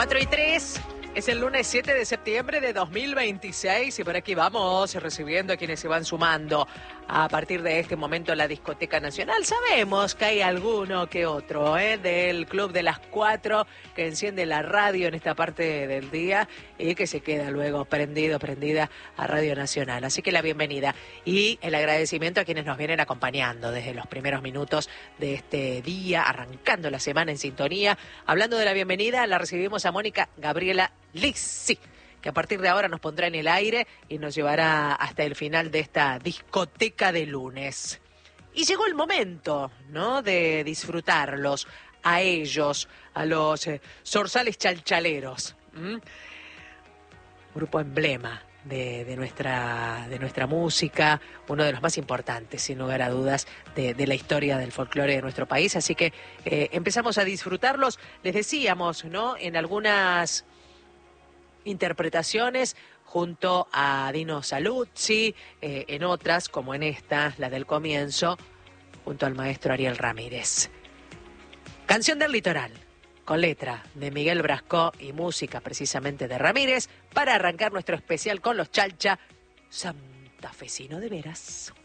4:03, es el lunes 7 de septiembre de 2026 y por aquí vamos recibiendo a quienes se van sumando a partir de este momento a la Discoteca Nacional. Sabemos que hay alguno que otro del Club de las 4 que enciende la radio en esta parte del día y que se queda luego prendida a Radio Nacional. Así que la bienvenida y el agradecimiento a quienes nos vienen acompañando desde los primeros minutos de este día, arrancando la semana en sintonía. Hablando de la bienvenida, la recibimos a Mónica Gabriela Lisi, que a partir de ahora nos pondrá en el aire y nos llevará hasta el final de esta discoteca de lunes. Y llegó el momento, ¿no?, de disfrutarlos a ellos, a los zorzales chalchaleros. Grupo emblema de nuestra música, uno de los más importantes, sin lugar a dudas, de la historia del folclore de nuestro país. Así que empezamos a disfrutarlos. Les decíamos, ¿no?, en algunas interpretaciones junto a Dino Saluzzi, en otras, como en esta, la del comienzo, junto al maestro Ariel Ramírez. Canción del Litoral, con letra de Miguel Brascó y música precisamente de Ramírez, para arrancar nuestro especial con los Chalcha, santafesino de veras.